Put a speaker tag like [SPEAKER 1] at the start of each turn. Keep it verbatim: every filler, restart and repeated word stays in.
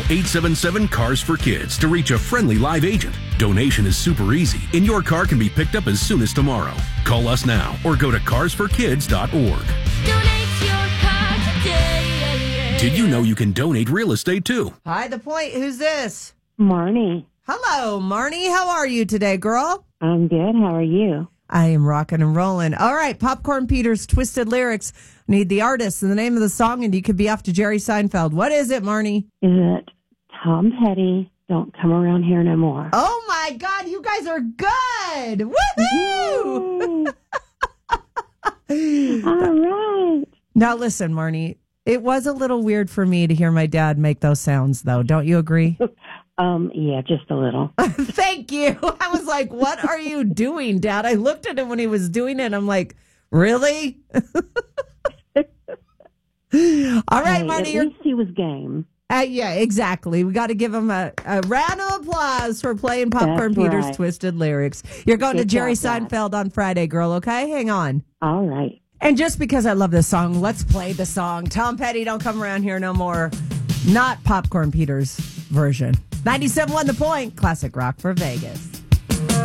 [SPEAKER 1] eight seven seven, C A R S for Kids to reach a friendly live agent. Donation is super easy, and your car can be picked up as soon as tomorrow. Call us now or go to cars for kids dot org.
[SPEAKER 2] Donate your car today.
[SPEAKER 1] Did you know you can donate real estate too?
[SPEAKER 3] Hi, The Point. Who's this?
[SPEAKER 4] Marnie.
[SPEAKER 3] Hello, Marnie. How are you today, girl?
[SPEAKER 4] I'm good. How are you?
[SPEAKER 3] I am rocking and rolling. All right, Popcorn Peters, Twisted Lyrics. Need the artist and the name of the song, and you could be off to Jerry Seinfeld. What is it, Marnie?
[SPEAKER 4] Is it Tom Petty? Don't come around here no more.
[SPEAKER 3] Oh, my God. You guys are good. Woohoo!
[SPEAKER 4] All right.
[SPEAKER 3] Now, listen, Marnie. It was a little weird for me to hear my dad make those sounds, though. Don't you agree?
[SPEAKER 4] Um, yeah, just a little.
[SPEAKER 3] Thank you. I was like, what are you doing, Dad? I looked at him when he was doing it. And I'm like, really? All right,
[SPEAKER 4] Hey,
[SPEAKER 3] Marnie.
[SPEAKER 4] at
[SPEAKER 3] You're...
[SPEAKER 4] least he was game.
[SPEAKER 3] Uh, yeah, exactly. We got to give him a, a round of applause for playing Popcorn
[SPEAKER 4] That's
[SPEAKER 3] Peters'
[SPEAKER 4] right.
[SPEAKER 3] Twisted Lyrics. You're going
[SPEAKER 4] Good
[SPEAKER 3] to Jerry
[SPEAKER 4] job, Dad.
[SPEAKER 3] Seinfeld on Friday, girl, okay? Hang on.
[SPEAKER 4] All right.
[SPEAKER 3] And just because I love this song, let's play the song. Tom Petty, Don't Come Around Here No More. Not Popcorn Peters' version. ninety-seven point one The Point, classic rock for Vegas.